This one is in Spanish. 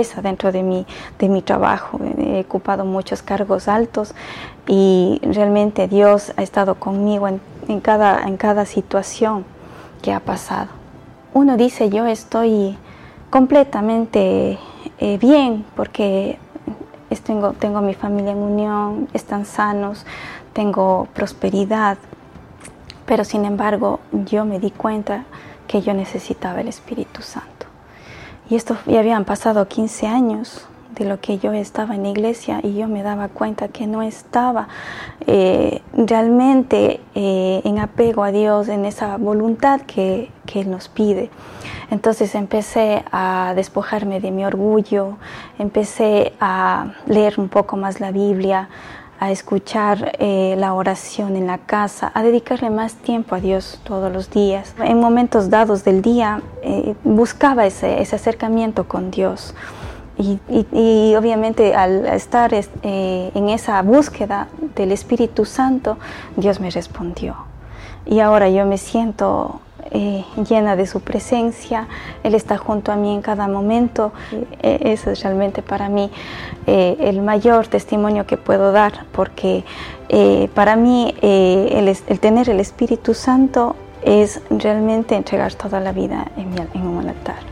empresa, dentro de mi trabajo. He ocupado muchos cargos altos y realmente Dios ha estado conmigo en cada situación que ha pasado. Uno dice, yo estoy completamente bien porque tengo a mi familia en unión, están sanos, tengo prosperidad, pero sin embargo yo me di cuenta que yo necesitaba el Espíritu Santo. Y esto ya habían pasado 15 años de lo que yo estaba en la iglesia y yo me daba cuenta que no estaba realmente en apego a Dios, en esa voluntad que Él nos pide. Entonces empecé a despojarme de mi orgullo, empecé a leer un poco más la Biblia, a escuchar la oración en la casa, a dedicarle más tiempo a Dios todos los días. En momentos dados del día buscaba ese acercamiento con Dios. Y obviamente al estar en esa búsqueda del Espíritu Santo, Dios me respondió. Y ahora yo me siento llena de su presencia. Él está junto a mí en cada momento. Eso es realmente para mí el mayor testimonio que puedo dar, porque para mí el tener el Espíritu Santo es realmente entregar toda la vida en un altar.